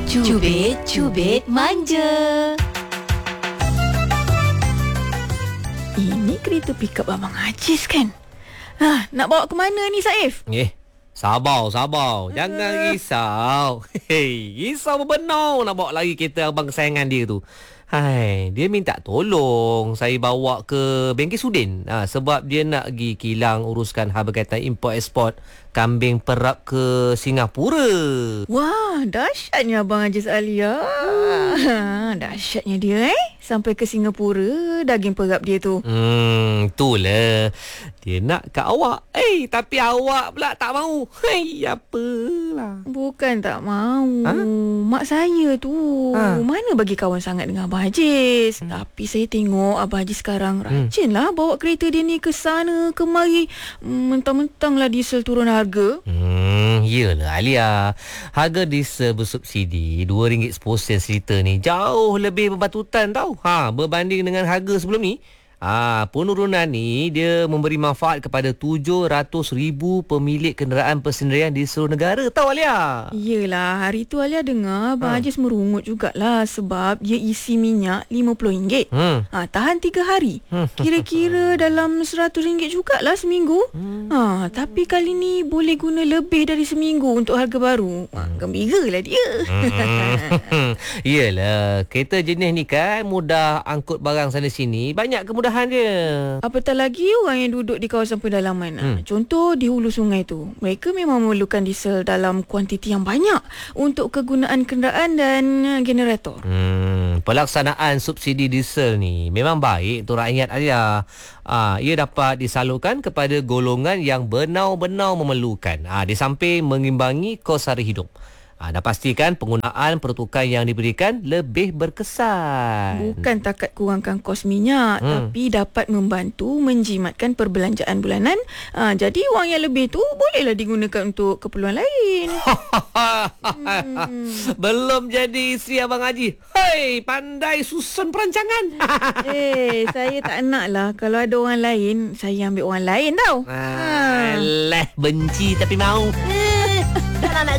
Cubit manja. Ini kereta pick-up Abang Ajis kan? Nak bawa ke mana ni Saif? Sabar. Jangan risau. Risau benar nak bawa lagi kereta abang kesayangan dia tu. Dia minta tolong saya bawa ke bengkel Sudin. Sebab dia nak pergi kilang uruskan hal berkaitan import export kambing perap ke Singapura. Wah, dahsyatnya Abang Ajis Alia. Dahsyatnya dia sampai ke Singapura daging perap dia tu. Itulah. Dia nak kat awak. Tapi awak pula tak mau. Apalah. Bukan tak mau. Mak saya tu mana bagi kawan sangat dengan Abang Ajis. Tapi saya tengok Abang Ajis sekarang rajinlah bawa kereta dia ni ke sana kemari. Mentang-mentang lah diesel turun harga. Yelah Alia. Harga diesel bersubsidi RM2.10 liter ni jauh lebih berbatutan tau. Berbanding dengan harga sebelum ni. Penurunan ni dia memberi manfaat kepada 700,000 pemilik kenderaan persendirian di seluruh negara. Tahu Alia? Yelah, hari tu Alia dengar Abang Ajis merungut jugalah sebab dia isi minyak RM50. Tahan 3 hari. Kira-kira dalam RM100 jugalah seminggu. Tapi kali ni boleh guna lebih dari seminggu untuk harga baru. Gembiralah dia. Yelah, kereta jenis ni kan mudah angkut barang sana sini. Banyak kemudahan dia. Apatah lagi orang yang duduk di kawasan pedalaman. Contoh di hulu sungai tu. Mereka memang memerlukan diesel dalam kuantiti yang banyak untuk kegunaan kenderaan dan generator. Pelaksanaan subsidi diesel ni memang baik untuk rakyat Alia. Ia dapat disalurkan kepada golongan yang benar-benar memerlukan. Di samping mengimbangi kos sara hidup. Dan pastikan penggunaan pertukaran yang diberikan lebih berkesan. Bukan takat kurangkan kos minyak, tapi dapat membantu menjimatkan perbelanjaan bulanan. Jadi wang yang lebih tu bolehlah digunakan untuk keperluan lain. Belum jadi isteri Abang Haji. Pandai susun perancangan. Saya tak nak lah. Kalau ada orang lain, saya ambil orang lain tau. Benci tapi mau.